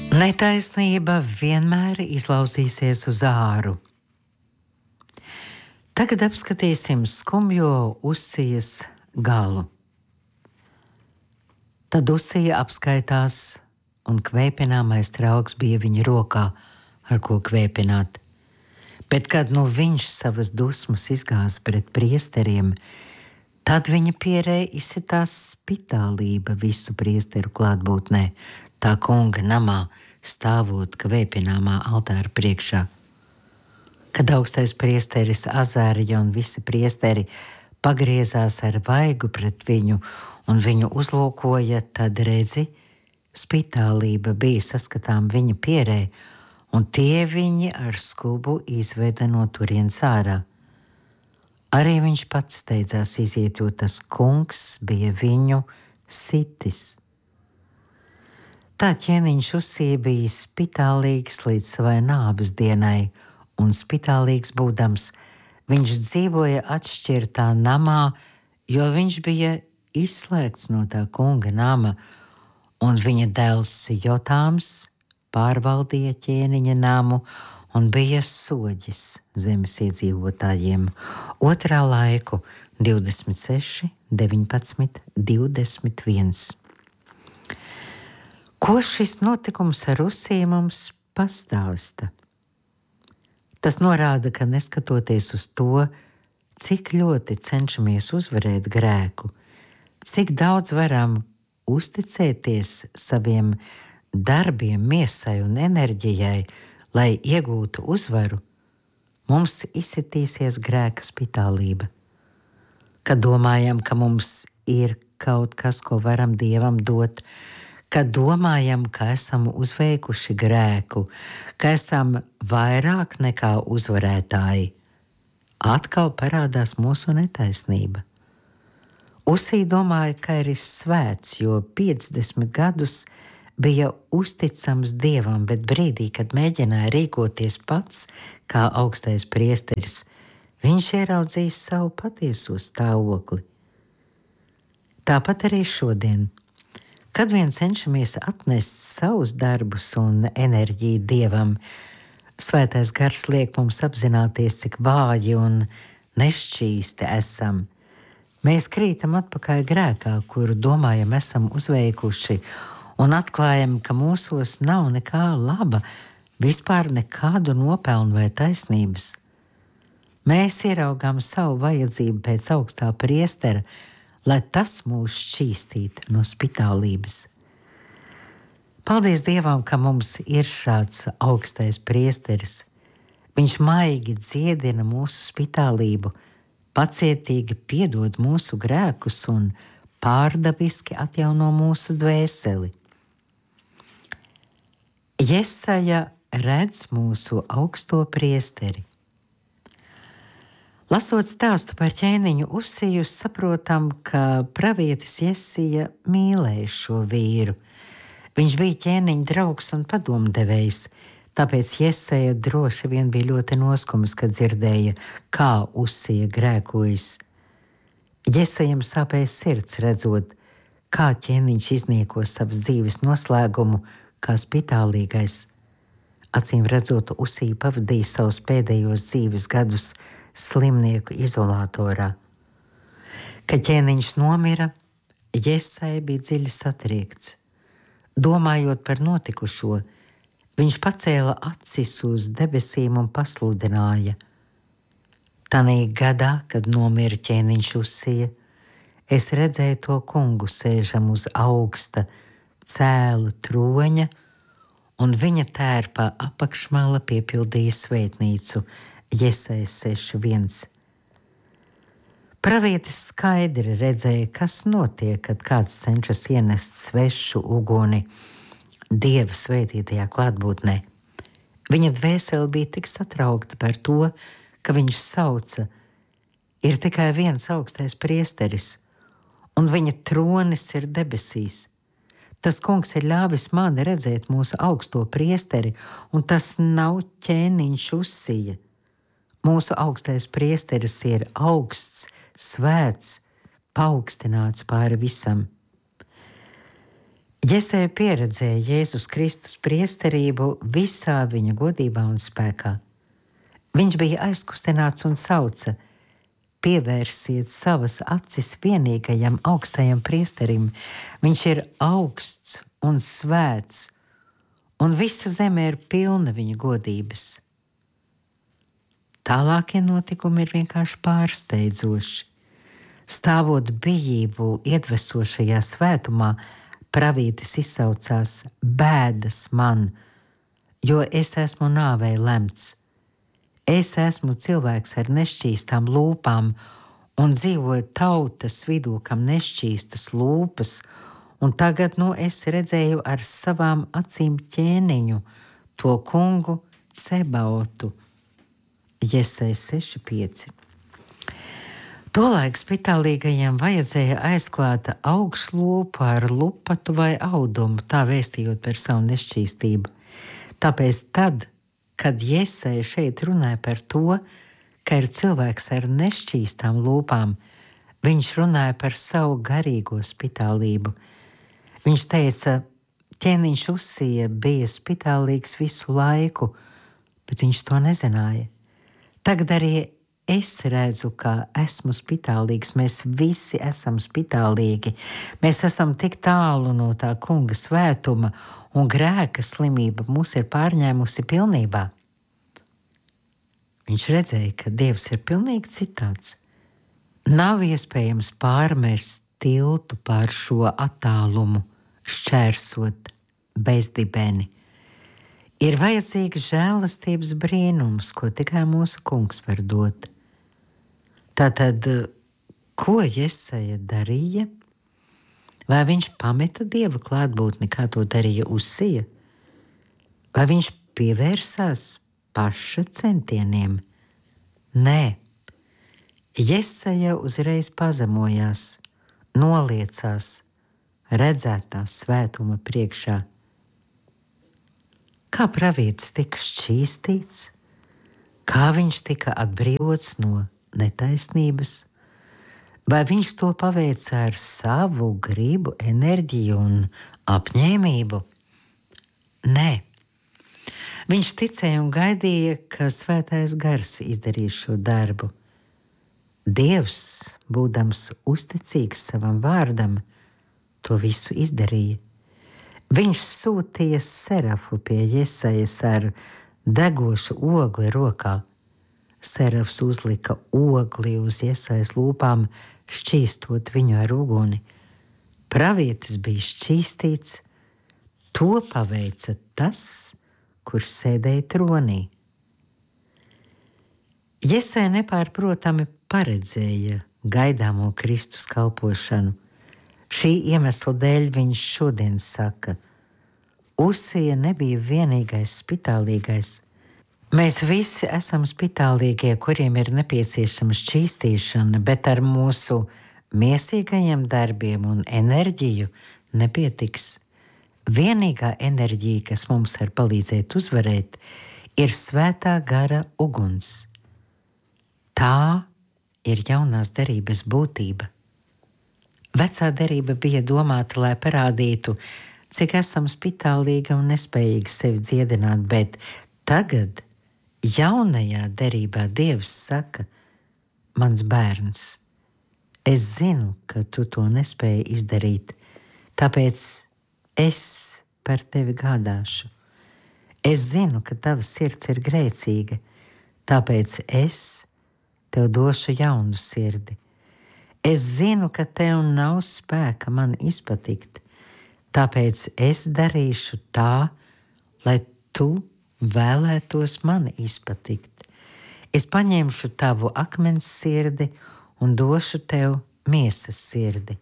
Netaisnība vienmēr izlausīsies uz āru. Tagad apskatīsim skumjo Usijas galu. Tad Usija apskaitās, un kvēpināmais trauks bija viņa rokā, ar ko kvēpināt. Bet kad nu viņš savas dusmas izgāza pret priesteriem, tad viņa pierē izsitās spitālība visu priesteru klātbūtnē, tā kunga namā, stāvot kvēpināmā altāra priekšā. Kad augstais priesteris Azārija un visi priesteri pagriezās ar vaigu pret viņu un viņu uzlūkoja, tad redzi, spitālība bija saskatām viņa pierē, un tie viņi ar skubu izveda no turienes ārā. Arī viņš pats steidzās iziet, jo tas kungs bija viņu sitis. Tā ķēniņš Usija bija spitālīgs līdz savai nāves dienai, un spitālīgs būdams, viņš dzīvoja atšķirtā namā, jo viņš bija izslēgts no tā kunga nama, un viņa dēls Jotāms pārvaldīja ķēniņa namu un bija soģis zemes iedzīvotājiem. Otrā laiku 26, 19, 21. Ko šis notikums ar Usiju mums pastāsta? Tas norāda, ka neskatoties uz to, cik ļoti cenšamies uzvarēt grēku, cik daudz varam uzticēties saviem darbiem, miesai un enerģijai, lai iegūtu uzvaru, mums izsitīsies grēka spitālība. Kad domājam, ka mums ir kaut kas, ko varam Dievam dot, kad domājam, ka esam uzveikuši grēku, ka esam vairāk nekā uzvarētāji, atkal parādās mūsu netaisnība. Usija domāja, ka ir svēts, jo 50 gadus bija uzticams Dievam, bet brīdī, kad mēģināja rīkoties pats kā augstais priesteris, viņš ieraudzījis savu patieso stāvokli. Tāpat arī šodien. Kad vien cenšamies atnest savus darbus un enerģiju Dievam, Svētais Gars liek mums apzināties, cik vāji un nešķīsti esam. Mēs krītam atpakaļ grēkā, kuru domājam esam uzveikuši, un atklājam, ka mūsos nav nekā laba, vispār nekādu nopelnu vai taisnības. Mēs ieraugām savu vajadzību pēc augstā priestera, lai tas mūs šķīstītu no spitālības. Paldies Dievam, ka mums ir šāds augstais priesteris. Viņš maigi dziedina mūsu spitālību, pacietīgi piedod mūsu grēkus un pārdabiski atjauno mūsu dvēseli. Jesaja redz mūsu augsto priesteri. Lasot stāstu par ķēniņu Usiju, saprotam, ka pravietis Jesaja mīlēja šo vīru. Viņš bija ķēniņa draugs un padomdevējs, tāpēc Jesaja droši vien bija ļoti noskums, kad dzirdēja, kā Usija grēkojas. Jesajam sāpēja sirds redzot, kā ķēniņš iznieko savas dzīves noslēgumu, kā spitālīgais. Acīm redzot, Usija pavadīja savus pēdējos dzīves gadus slimnieku izolatorā. Kad ķēniņš nomira, Jesaja bija dziļi satriekts. Domājot par notikušo, viņš pacēla acis uz debesīm un pasludināja: Tanī gadā, kad nomira ķēniņš Usija, es redzēju to kungu sēžam uz augsta, cēla troņa, un viņa tērpa apakšmala piepildīja svētnīcu. Jesaja 6.1. Pravietis skaidri redzēja, kas notiek, kad kāds cenšas ienest svešu uguni Dieva svētītajā klātbūtnē. Viņa dvēsele bija tik satraukta par to, ka viņš sauca: ir tikai viens augstais priesteris, un viņa tronis ir debesīs. Tas kungs ir ļāvis man redzēt mūsu augsto priesteri, un tas nav ķēniņš Usija. Mūsu augstais priesteris ir augsts, svēts, paaugstināts pāri visam. Jesaja pieredzēja Jēzus Kristus priesterību visā viņa godībā un spēkā. Viņš bija aizkustināts un sauca: pievērsiet savas acis vienīgajam augstajam priesterim. Viņš ir augsts un svēts, un visa zeme ir pilna viņa godības. Tālākie notikumi ir vienkārši pārsteidzoši. Stāvot bijību iedvesošajā svētumā, pravītis izsaucās: bēdas man, jo es esmu nāvei lemts. Es esmu cilvēks ar nešķīstām lūpām un dzīvoju tautas vidū, kam nešķīstas lūpas, un tagad es redzēju ar savām acīm ķēniņu, to kungu Cebaotu. Jesaja 6,5. Tolaik spitālīgajiem vajadzēja aizklāt augšlūpu ar lupatu vai audumu, tā vēstījot par savu nešķīstību. Tāpēc tad, kad Jesaja šeit runāja par to, ka ir cilvēks ar nešķīstām lūpām, viņš runāja par savu garīgo spitālību. Viņš teica, ķēniņš Uzsija bija spitālīgs visu laiku, bet viņš to nezināja. Tagad arī es redzu, ka esmu spitālīgs, mēs visi esam spitālīgi. Mēs esam tik tālu no tā kunga svētuma, un grēka slimība mūs ir pārņēmusi pilnībā. Viņš redzēja, ka Dievs ir pilnīgi citāds. Nav iespējams pārmest tiltu pār šo attālumu, šķērsot bezdibeni. Ir vajadzīgs žēlastības brīnums, ko tikai mūsu kungs var dot. Tātad, ko Jesaja darīja? Vai viņš pameta Dieva klātbūtni, kā to darīja Uzsija? Vai viņš pievērsās paša centieniem? Nē. Jesaja uzreiz pazemojās, noliecās redzētā svētuma priekšā. Kā pravietis tika šķīstīts, kā viņš tika atbrīvots no netaisnības, vai viņš to paveica ar savu gribu, enerģiju un apņēmību? Nē. Viņš ticēja un gaidīja, ka svētais gars izdarīs šo darbu. Dievs, būdams uzticīgs savam vārdam, to visu izdarīja. Viņš sūtīja serafu pie Jesajas ar degošu ogli rokā. Serafs uzlika ogli uz Jesajas lūpām, šķīstot viņu ar uguni. Pravietis bija šķīstīts, to paveica tas, kurš sēdēja tronī. Jesaja nepārprotami paredzēja gaidāmo Kristus kalpošanu. Šī iemesla dēļ viņš šodien saka, Uzsija nebija vienīgais spitālīgais. Mēs visi esam spitālīgie, kuriem ir nepieciešama šķīstīšana, bet ar mūsu miesīgajiem darbiem un enerģiju nepietiks. Vienīgā enerģija, kas mums var palīdzēt uzvarēt, ir svētā gara uguns. Tā ir jaunās derības būtība. Vecā derība bija domāta, lai parādītu, cik esam spitālīgi un nespējīgi sevi dziedināt, bet tagad, jaunajā derībā, Dievs saka, mans bērns, es zinu, ka tu to nespēji izdarīt, tāpēc es par tevi gādāšu. Es zinu, ka tava sirds ir grēcīga, tāpēc es tev došu jaunu sirdi. Es zinu, ka tev nav spēka man izpatikt, tāpēc es darīšu tā, lai tu vēlētos man izpatikt. Es paņemšu tavu akmens sirdi un došu tev miesas sirdi.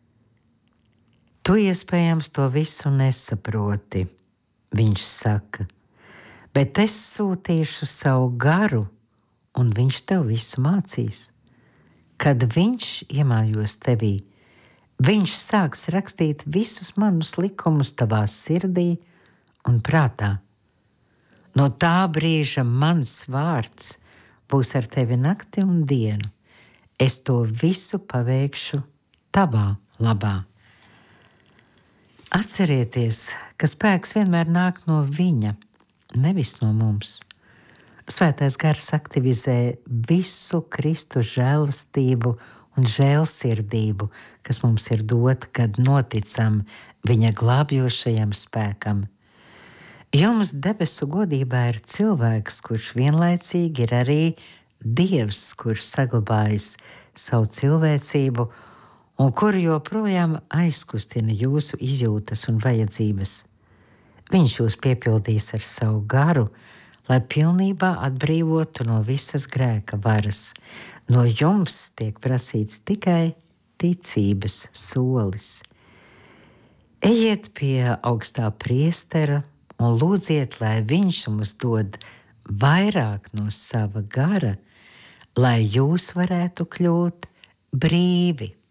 Tu iespējams to visu nesaproti, viņš saka, bet es sūtīšu savu garu, un viņš tev visu mācīs. Kad viņš iemājos tevī, viņš sāks rakstīt visus manus likumus tavā sirdī un prātā. No tā brīža mans vārds būs ar tevi nakti un dienu. Es to visu paveikšu tavā labā. Atcerieties, ka spēks vienmēr nāk no viņa, nevis no mums. Svētais gars aktivizē visu Kristus žēlastību un žēlsirdību, kas mums ir dota, kad noticam viņa glābjošajam spēkam. Jums debesu godībā ir cilvēks, kurš vienlaicīgi ir arī Dievs, kurš saglabājis savu cilvēcību un kuru joprojām aizkustina jūsu izjūtas un vajadzības. Viņš jūs piepildīs ar savu garu, lai pilnībā atbrīvotu no visas grēka varas. No jums tiek prasīts tikai ticības solis. Ejiet pie augstā priestera un lūdziet, lai viņš mums dod vairāk no sava gara, lai jūs varētu kļūt brīvi.